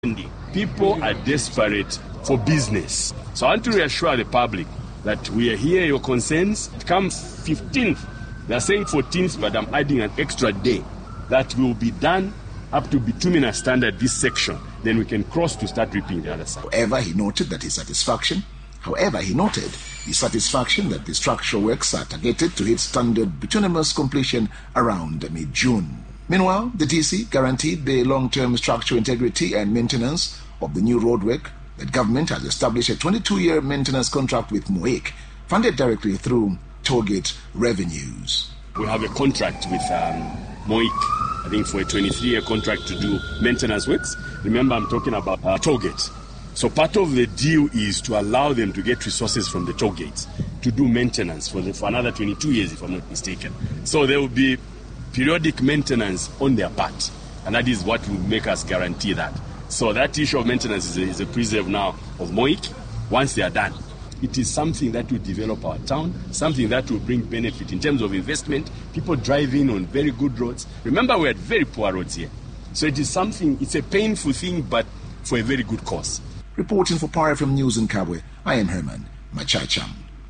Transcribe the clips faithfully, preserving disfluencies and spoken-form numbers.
People are desperate for business. So I want to reassure the public that we are here, your concerns. Come fifteenth, they're saying fourteenth, but I'm adding an extra day. That will be done up to bituminous standard, this section. Then we can cross to start reaping the other side. However, he noted that his satisfaction, however, he noted his satisfaction that the structural works are targeted to hit standard bituminous completion around mid-June. Meanwhile, the D C guaranteed the long-term structural integrity and maintenance of the new roadwork. The government has established a twenty-two-year maintenance contract with MOIC, funded directly through tollgate revenues. We have a contract with um, MOIC, I think for a twenty-three-year contract to do maintenance works. Remember, I'm talking about uh, tollgate. So part of the deal is to allow them to get resources from the tollgates to do maintenance for, the, for another twenty-two years, if I'm not mistaken. So there will be periodic maintenance on their part, and that is what will make us guarantee that. So that issue of maintenance is a, is a preserve now of MOIC. Once they are done, it is something that will develop our town, something that will bring benefit in terms of investment, people driving on very good roads. Remember, we had very poor roads here. So it is something, it's a painful thing, but for a very good cause. Reporting for Power F M News in Kabwe, I am Herman Machacham.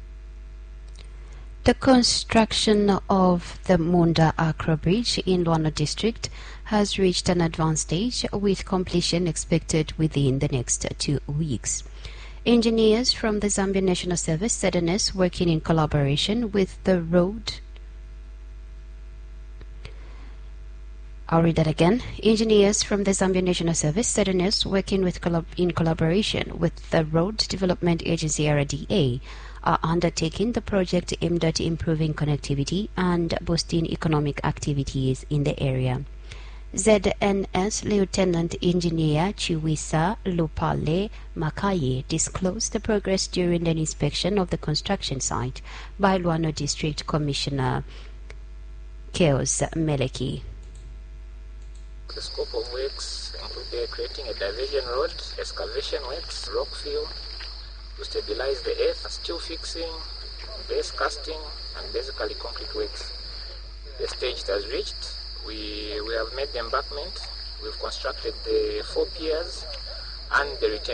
The construction of the Munda Accra Bridge in Luano District has reached an advanced stage, with completion expected within the next two weeks. Engineers from the Zambian National Service, Z N S, working in collaboration with the road I'll read that again. Engineers from the Zambian National Service, Z N S, working with collab in collaboration with the Road Development Agency, R D A, are undertaking the project aimed at improving connectivity and boosting economic activities in the area. Z N S Lieutenant Engineer Chiwisa Lupale Makaye disclosed the progress during an inspection of the construction site by Luano District Commissioner Chaos Meleki. The scope of works include creating a diversion road, excavation works, rock fill to stabilize the earth, steel fixing, base casting, and basically concrete works. The stage it has reached, we, we have made the embankment, we've constructed the four piers and the return